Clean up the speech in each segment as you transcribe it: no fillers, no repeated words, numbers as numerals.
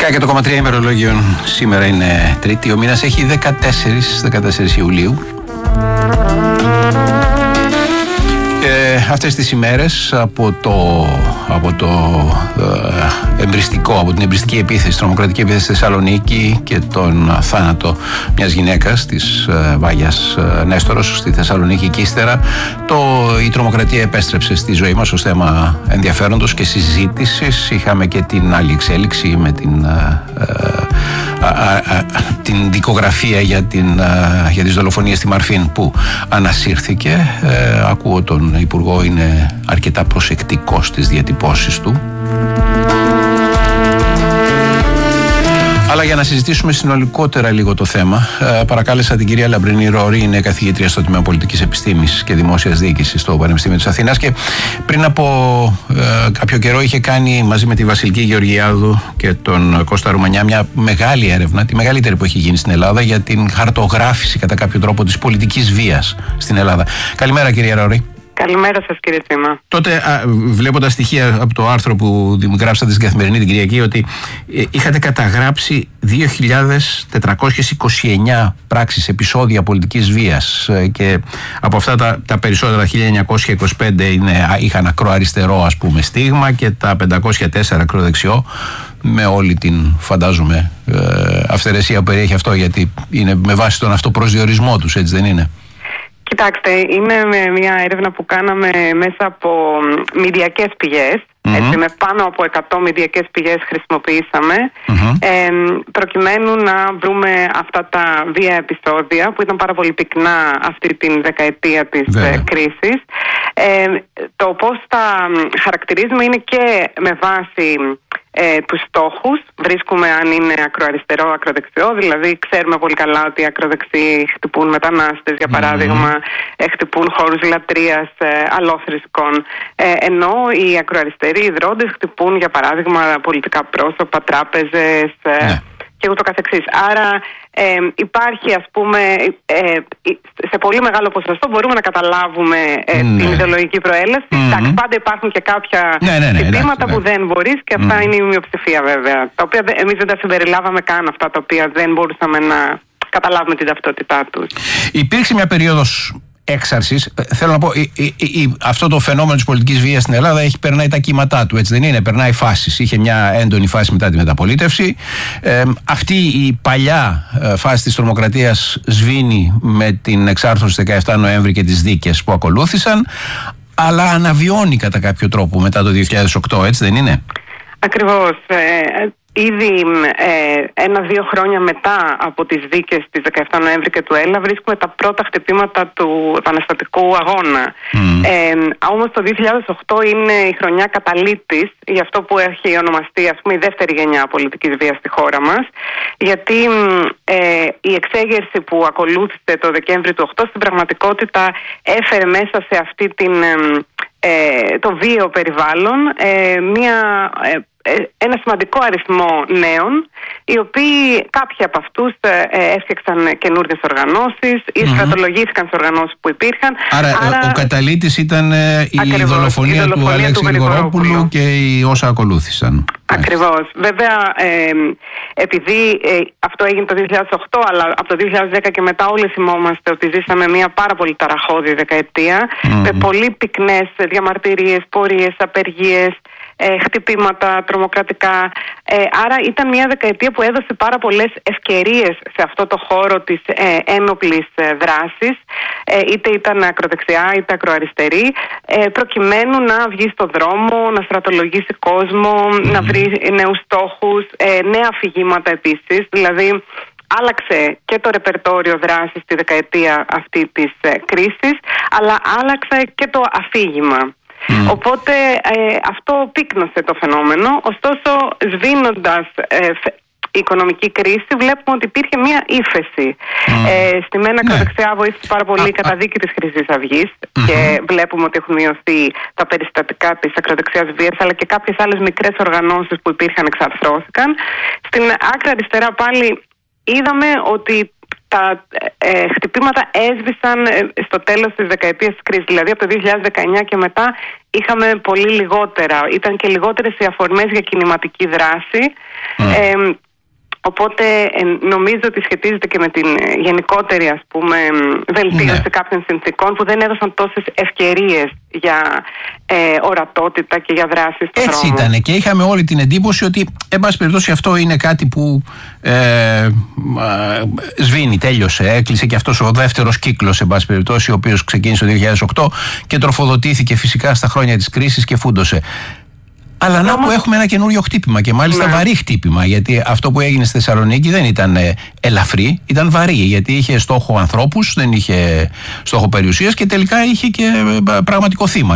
Φυσικά και το 3 ημερολόγιο σήμερα είναι Τρίτη. Ο μήνας έχει 14 Ιουλίου. Αυτές τις ημέρες από την εμπριστική επίθεση, τρομοκρατική επίθεση στη Θεσσαλονίκη και τον θάνατο μιας γυναίκας της Βάγιας Νέστορος στη Θεσσαλονίκη και ύστερα η τρομοκρατία επέστρεψε στη ζωή μας ως θέμα ενδιαφέροντος και συζήτησης. Είχαμε και την άλλη εξέλιξη με την δικογραφία για τις δολοφονίες στη Μαρφίν που ανασύρθηκε. Ακούω τον Υπουργό είναι αρκετά προσεκτικός στις διατυπώσεις του. Αλλά για να συζητήσουμε συνολικότερα λίγο το θέμα, παρακάλεσα την κυρία Λαμπρινή Ρόρη, είναι καθηγήτρια στο Τμήμα Πολιτικής Επιστήμης και Δημόσιας Διοίκησης στο Πανεπιστήμιο της Αθήνας και πριν από κάποιο καιρό είχε κάνει μαζί με τη Βασιλική Γεωργιάδου και τον Κώστα Ρουμανιά μια μεγάλη έρευνα, τη μεγαλύτερη που έχει γίνει στην Ελλάδα, για την χαρτογράφηση κατά κάποιο τρόπο της πολιτικής βίας στην Ελλάδα. Καλημέρα κυρία Ρόρη. Καλημέρα σας κύριε Τσίμα. Τότε βλέποντας στοιχεία από το άρθρο που γράψατε στην Καθημερινή την Κυριακή ότι είχατε καταγράψει 2.429 πράξεις, επεισόδια πολιτικής βίας και από αυτά τα περισσότερα 1.925 είχαν ακροαριστερό ας πούμε στίγμα και τα 504 ακροδεξιό, με όλη την φαντάζομαι αυθαιρεσία που περιέχει αυτό, γιατί είναι με βάση τον αυτοπροσδιορισμό τους, έτσι δεν είναι? Κοιτάξτε, είναι μια έρευνα που κάναμε μέσα από μηδιακές πηγές. Έτσι, με πάνω από 100 μηδιακές πηγές χρησιμοποιήσαμε προκειμένου να βρούμε αυτά τα βία επεισόδια που ήταν πάρα πολύ πυκνά αυτή την δεκαετία της κρίσης. Το πώς τα χαρακτηρίζουμε είναι και με βάση τους στόχους. Βρίσκουμε αν είναι ακροαριστερό, ακροδεξιό. Δηλαδή ξέρουμε πολύ καλά ότι οι ακροδεξιοί χτυπούν μετανάστες, για παράδειγμα, χτυπούν χώρους λατρείας αλλόθρησκων, ενώ οι ακροαριστεροί ιδρώντες χτυπούν, για παράδειγμα, πολιτικά πρόσωπα, τράπεζες και ούτω καθεξής. Άρα υπάρχει, ας πούμε, σε πολύ μεγάλο ποσοστό μπορούμε να καταλάβουμε την ιδεολογική προέλαση. Εντάξει, πάντα υπάρχουν και κάποια ζητήματα που δεν μπορείς και αυτά είναι η μειοψηφία βέβαια, τα οποία εμείς δεν τα συμπεριλάβαμε καν, αυτά τα οποία δεν μπορούσαμε να καταλάβουμε την ταυτότητά τους. Υπήρξε μια περίοδος έξαρσης. Θέλω να πω, αυτό το φαινόμενο της πολιτικής βίας στην Ελλάδα περνάει τα κύματά του, έτσι δεν είναι? Περνάει φάσεις. Είχε μια έντονη φάση μετά τη μεταπολίτευση. Αυτή η παλιά φάση της τρομοκρατίας σβήνει με την εξάρθρωση 17 Νοέμβρη και τις δίκες που ακολούθησαν, αλλά αναβιώνει κατά κάποιο τρόπο μετά το 2008, έτσι δεν είναι? Ακριβώς. Ήδη 1-2 χρόνια μετά από τις δίκες της 17 Νοέμβρη και του ΕΛΑ βρίσκουμε τα πρώτα χτυπήματα του επαναστατικού αγώνα. Όμως το 2008 είναι η χρονιά καταλήτης για αυτό που έχει ονομαστεί, ας πούμε, η δεύτερη γενιά πολιτικής βίας στη χώρα μας, γιατί η εξέγερση που ακολούθησε το Δεκέμβρη του 2008 στην πραγματικότητα έφερε μέσα σε αυτή το βίαιο περιβάλλον ένα σημαντικό αριθμό νέων, οι οποίοι κάποιοι από αυτούς έφτιαξαν καινούργιες οργανώσεις ή στρατολογήθηκαν στις οργανώσεις που υπήρχαν. Άρα ο καταλύτης ήταν η δολοφονία του Αλέξη Γρηγορόπουλου και όσα ακολούθησαν. Ακριβώς. Βέβαια, επειδή αυτό έγινε το 2008, αλλά από το 2010 και μετά όλοι θυμόμαστε ότι ζήσαμε μια πάρα πολύ ταραχώδη δεκαετία, με πολύ πυκνές διαμαρτυρίες, πορείες, απεργίες, χτυπήματα τρομοκρατικά. Άρα ήταν μια δεκαετία που έδωσε πάρα πολλές ευκαιρίες σε αυτό το χώρο της ένοπλης δράσης, είτε ήταν ακροδεξιά είτε ακροαριστερή, προκειμένου να βγει στον δρόμο, να στρατολογήσει κόσμο, να βρει νέους στόχους, νέα αφηγήματα επίσης. Δηλαδή άλλαξε και το ρεπερτόριο δράσης στη δεκαετία αυτή της κρίσης, αλλά άλλαξε και το αφήγημα. Οπότε αυτό πύκνωσε το φαινόμενο. Ωστόσο, σβήνοντας η οικονομική κρίση, βλέπουμε ότι υπήρχε μια ύφεση. Στη μένα ακροδεξιά βοήθησε πάρα πολύ η καταδίκη της Χρυσής Αυγής και βλέπουμε ότι έχουν μειωθεί τα περιστατικά της ακροδεξιάς βίας, αλλά και κάποιες άλλες μικρές οργανώσεις που υπήρχαν εξαρθρώθηκαν. Στην άκρα αριστερά πάλι είδαμε ότι τα χτυπήματα έσβησαν στο τέλος της δεκαετίας της κρίσης. Δηλαδή από το 2019 και μετά είχαμε πολύ λιγότερα, ήταν και λιγότερες οι αφορμές για κινηματική δράση. Οπότε νομίζω ότι σχετίζεται και με την γενικότερη, ας πούμε, βελτίωση κάποιων συνθήκων που δεν έδωσαν τόσες ευκαιρίες για ορατότητα και για δράση στον δρόμο. Έτσι ήταν και είχαμε όλη την εντύπωση ότι εν πάση περιπτώσει αυτό είναι κάτι που σβήνει, τέλειωσε, έκλεισε και αυτός ο δεύτερος κύκλος εν πάση περιπτώσει, ο οποίος ξεκίνησε το 2008 και τροφοδοτήθηκε φυσικά στα χρόνια της κρίσης και φούντωσε. Αλλά να που έχουμε ένα καινούριο χτύπημα και μάλιστα βαρύ χτύπημα, γιατί αυτό που έγινε στη Θεσσαλονίκη δεν ήταν ελαφρύ, ήταν βαρύ, γιατί είχε στόχο ανθρώπους, δεν είχε στόχο περιουσίας και τελικά είχε και πραγματικό θύμα,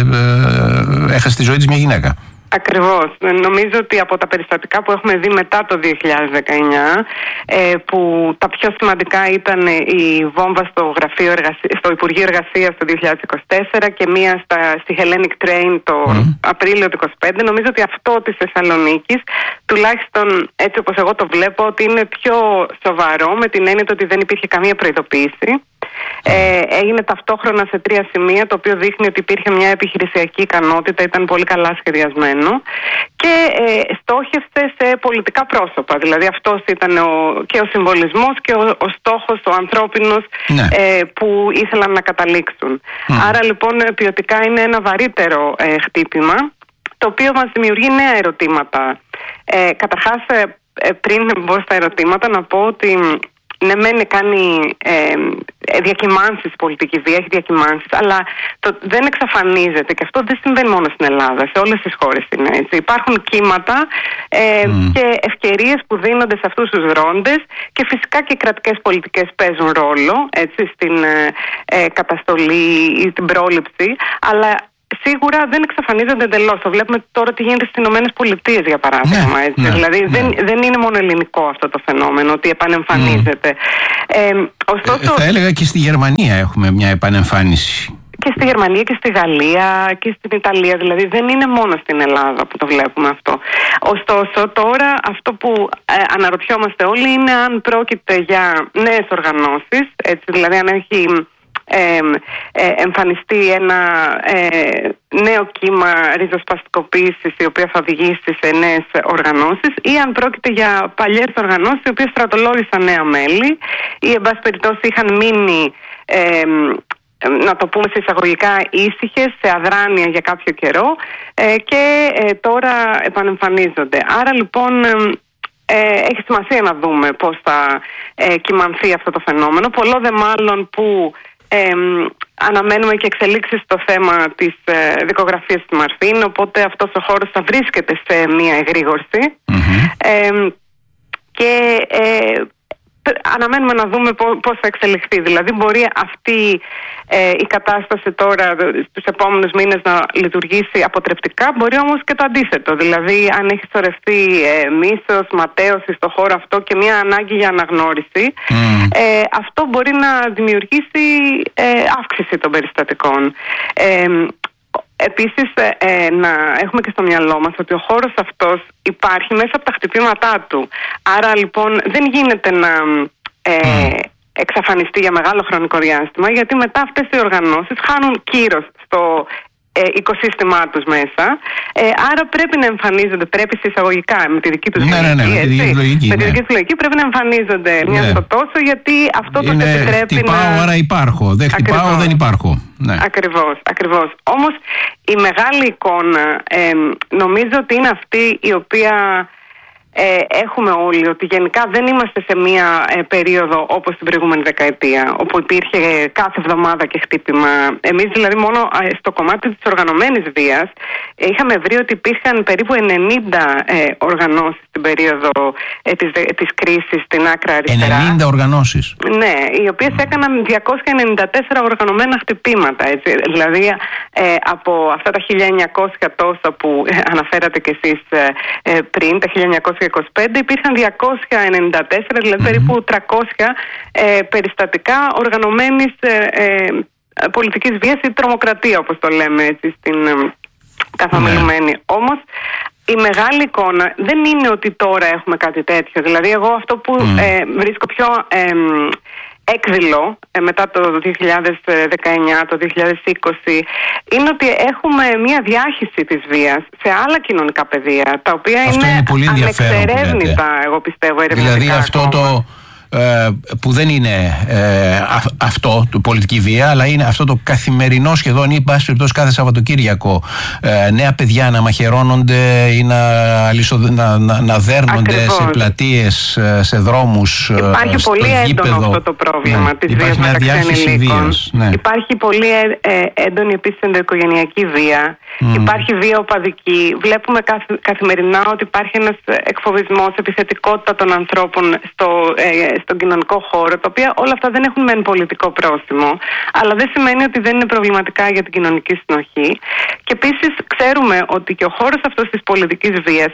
έχασε τη ζωή της μια γυναίκα. Ακριβώς. Νομίζω ότι από τα περιστατικά που έχουμε δει μετά το 2019, που τα πιο σημαντικά ήταν η βόμβα στο Υπουργείο Εργασίας το 2024 και μία στη Hellenic Train το Απρίλιο του 2025, νομίζω ότι αυτό της Θεσσαλονίκης, τουλάχιστον έτσι όπως εγώ το βλέπω, ότι είναι πιο σοβαρό, με την έννοια ότι δεν υπήρχε καμία προειδοποίηση. Έγινε ταυτόχρονα σε 3 σημεία, το οποίο δείχνει ότι υπήρχε μια επιχειρησιακή ικανότητα, ήταν πολύ καλά σχεδιασμένο και στόχευσε σε πολιτικά πρόσωπα. Δηλαδή αυτός ήταν και ο συμβολισμός και ο στόχος, ο ανθρώπινος, που ήθελαν να καταλήξουν. Άρα λοιπόν ποιοτικά είναι ένα βαρύτερο χτύπημα, το οποίο μας δημιουργεί νέα ερωτήματα. Καταρχάς, πριν μπω στα ερωτήματα, να πω ότι ναι, μεν κάνει διακυμάνσεις πολιτική βία, έχει διακυμάνσεις, αλλά δεν εξαφανίζεται, και αυτό δεν συμβαίνει μόνο στην Ελλάδα, σε όλες τις χώρες είναι έτσι. Υπάρχουν κύματα και ευκαιρίες που δίνονται σε αυτούς τους δρόντες, και φυσικά και οι κρατικές πολιτικές παίζουν ρόλο έτσι, στην καταστολή ή την πρόληψη, αλλά σίγουρα δεν εξαφανίζονται εντελώς. Το βλέπουμε τώρα τι γίνεται στις Ηνωμένες Πολιτείες, για παράδειγμα. Δηλαδή δεν είναι μόνο ελληνικό αυτό το φαινόμενο, ότι επανεμφανίζεται. Ωστόσο, θα έλεγα και στη Γερμανία έχουμε μια επανεμφάνιση. Και στη Γερμανία και στη Γαλλία και στην Ιταλία. Δηλαδή δεν είναι μόνο στην Ελλάδα που το βλέπουμε αυτό. Ωστόσο τώρα αυτό που αναρωτιόμαστε όλοι είναι αν πρόκειται για νέες οργανώσεις, έτσι, δηλαδή αν έχει εμφανιστεί ένα νέο κύμα ριζοσπαστικοποίησης, η οποία θα οδηγήσει σε νέες οργανώσεις, ή αν πρόκειται για παλιές οργανώσεις οι οποίες στρατολόγησαν νέα μέλη ή εν πάση περιπτώσει είχαν μείνει, να το πούμε σε εισαγωγικά, ήσυχες, σε αδράνεια για κάποιο καιρό και τώρα επανεμφανίζονται. Άρα λοιπόν έχει σημασία να δούμε πώς θα κυμανθεί αυτό το φαινόμενο, πολλό δε μάλλον που αναμένουμε και εξελίξεις στο θέμα της δικογραφίας της Μαρφίν, οπότε αυτός ο χώρος θα βρίσκεται σε μία εγρήγορση και αναμένουμε να δούμε πώς θα εξελιχθεί. Δηλαδή μπορεί αυτή η κατάσταση τώρα στους επόμενους μήνες να λειτουργήσει αποτρεπτικά, μπορεί όμως και το αντίθετο. Δηλαδή αν έχει σωρευτεί μίσος, ματέωση στο χώρο αυτό και μια ανάγκη για αναγνώριση, αυτό μπορεί να δημιουργήσει αύξηση των περιστατικών. Επίσης να έχουμε και στο μυαλό μας ότι ο χώρος αυτός υπάρχει μέσα από τα χτυπήματά του. Άρα λοιπόν δεν γίνεται να εξαφανιστεί για μεγάλο χρονικό διάστημα, γιατί μετά αυτές οι οργανώσεις χάνουν κύρος στο οικοσύστημά τους μέσα. Άρα πρέπει να εμφανίζονται, πρέπει συσσαγωγικά με τη δική τους λογική. Με τη δική τους λογική πρέπει να εμφανίζονται μια στο τόσο, γιατί αυτό το επιτρέπει χτυπάω, άρα υπάρχω. Δεν χτυπάω, δεν υπάρχω. Ναι. Ακριβώς. Όμως η μεγάλη εικόνα νομίζω ότι είναι αυτή η οποία έχουμε όλοι, ότι γενικά δεν είμαστε σε μία περίοδο όπως την προηγούμενη δεκαετία, όπου υπήρχε κάθε εβδομάδα και χτύπημα. Εμείς δηλαδή μόνο στο κομμάτι της οργανωμένης βίας είχαμε βρει ότι υπήρχαν περίπου 90 οργανώσεις στην περίοδο της κρίσης στην άκρα αριστερά. 90 οργανώσεις. Ναι, οι οποίες έκαναν 294 οργανωμένα χτυπήματα. Έτσι. Δηλαδή από αυτά τα 1900 τόσα που αναφέρατε κι εσείς πριν, τα 1925, υπήρχαν 294, δηλαδή περίπου 300 περιστατικά οργανωμένης πολιτικής βίας ή τρομοκρατία, όπως το λέμε έτσι στην καθομιλουμένη. Όμως η μεγάλη εικόνα δεν είναι ότι τώρα έχουμε κάτι τέτοιο. Δηλαδή εγώ αυτό που βρίσκω πιο έκδηλο μετά το 2019, το 2020, είναι ότι έχουμε μια διάχυση της βίας σε άλλα κοινωνικά πεδία, τα οποία είναι ανεξερεύνητα, εγώ πιστεύω, ερευνητικά. Δηλαδή αυτό που δεν είναι αυτό, το πολιτική βία, αλλά είναι αυτό το καθημερινό σχεδόν, ή πάση περιπτώσει κάθε Σαββατοκύριακο, νέα παιδιά να μαχαιρώνονται ή να δέρνονται. Ακριβώς. Σε πλατείες, σε δρόμους. Υπάρχει πολύ έντονο αυτό το πρόβλημα, της βίας μεταξύ ενηλίκων. Υπάρχει πολύ έντονη επίσης ενδοοικογενειακή βία. Υπάρχει βία οπαδική. Βλέπουμε καθημερινά ότι υπάρχει ένας εκφοβισμός, επιθετικότητα των ανθρώπων στον κοινωνικό χώρο, τα οποία όλα αυτά δεν έχουν μεν πολιτικό πρόσημο, αλλά δεν σημαίνει ότι δεν είναι προβληματικά για την κοινωνική συνοχή. Και επίσης ξέρουμε ότι και ο χώρος αυτός της πολιτικής βίας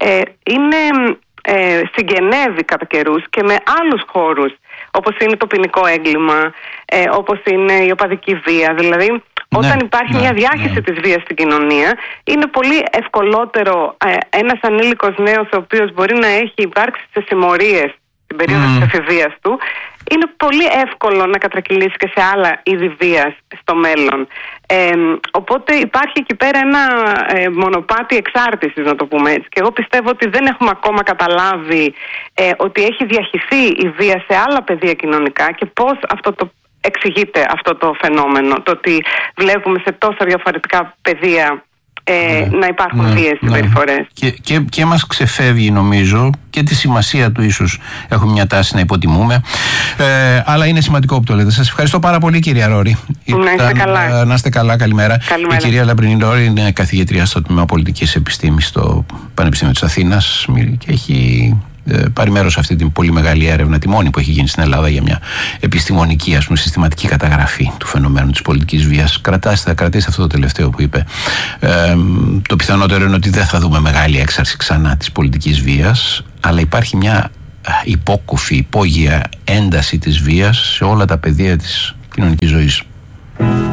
συγγενεύει κατά καιρούς και με άλλους χώρους, όπως είναι το ποινικό έγκλημα, όπως είναι η οπαδική βία. Δηλαδή, όταν υπάρχει μια διάχυση της βίας στην κοινωνία, είναι πολύ ευκολότερο ένας ανήλικος νέος, ο οποίος μπορεί να έχει υπάρξει σε συμμορίες στην περίοδο της εφηβείας του, είναι πολύ εύκολο να κατρακυλήσει και σε άλλα είδη βίας στο μέλλον. Οπότε υπάρχει εκεί πέρα ένα μονοπάτι εξάρτησης, να το πούμε έτσι. Και εγώ πιστεύω ότι δεν έχουμε ακόμα καταλάβει ότι έχει διαχυθεί η βία σε άλλα πεδία κοινωνικά και πώς εξηγείται αυτό το φαινόμενο. Το ότι βλέπουμε σε τόσα διαφορετικά πεδία να υπάρχουν βίες συμπεριφορές. Και μας ξεφεύγει, νομίζω, και τη σημασία του ίσως έχουμε μια τάση να υποτιμούμε, αλλά είναι σημαντικό που το λέτε. Σας ευχαριστώ πάρα πολύ, κυρία Ρόρη. Να είστε καλά. Να είστε καλά, καλημέρα. Η κυρία Λαμπρινή Ρόρη είναι καθηγήτρια στο Τμήμα Πολιτικής Επιστήμης στο Πανεπιστήμιο της Αθήνας και έχει πάρει μέρος σε αυτή την πολύ μεγάλη έρευνα, τη μόνη που έχει γίνει στην Ελλάδα για μια επιστημονική, συστηματική καταγραφή του φαινομένου της πολιτικής βίας. Κρατήστε αυτό το τελευταίο που είπε. Το πιθανότερο είναι ότι δεν θα δούμε μεγάλη έξαρση ξανά της πολιτικής βίας, αλλά υπάρχει μια υπόκοφη, υπόγεια ένταση της βίας σε όλα τα πεδία της κοινωνικής ζωής.